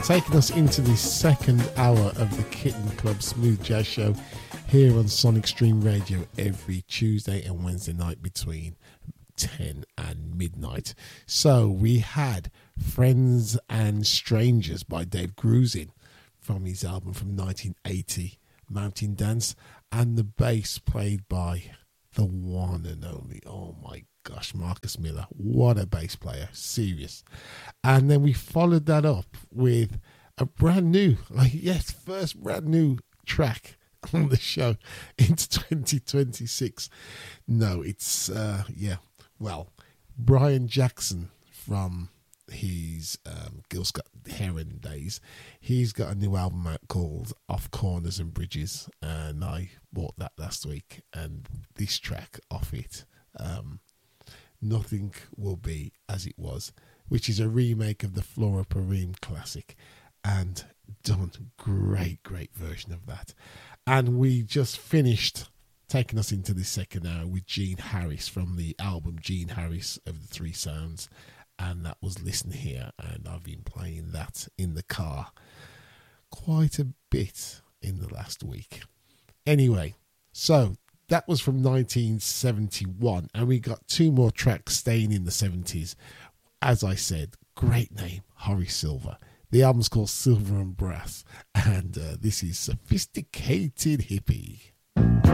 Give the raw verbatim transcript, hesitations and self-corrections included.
taking us into the second hour of the Kitten Club Smooth Jazz Show here on Sonic Stream Radio every Tuesday and Wednesday night between ten and midnight. So we had Friends and Strangers by Dave Grusin from his album from nineteen eighty, Mountain Dance, and the bass played by the one and only, oh my gosh, Marcus Miller. What a bass player, serious. And then we followed that up with a brand new, like, yes, first brand new track on the show into twenty twenty-six. No, it's, uh, yeah, well, Brian Jackson from his um, Gil Scott Heron days. He's got a new album out called Off Corners and Bridges, and I bought that last week, and this track off it, um, Nothing Will Be As It Was, which is a remake of the Flora Purim classic, and done great, great version of that. And we just finished taking us into the second hour with Gene Harris from the album Gene Harris of the Three Sounds, and that was Listen Here, and I've been playing that in the car quite a bit in the last week. Anyway, so that was from nineteen seventy-one, and we got two more tracks staying in the seventies. As I said, great name, Horace Silver. The album's called Silver and Brass, and uh, this is Sophisticated Hippie.